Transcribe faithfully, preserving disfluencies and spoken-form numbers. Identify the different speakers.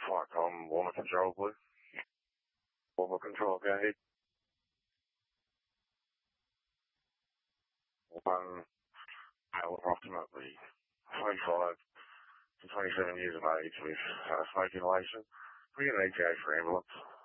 Speaker 1: Fuck, um, woman control, please. Woman control, okay? One, I will approximately twenty-five to twenty-seven years of age with uh, smoking license. We get an A T A for ambulance.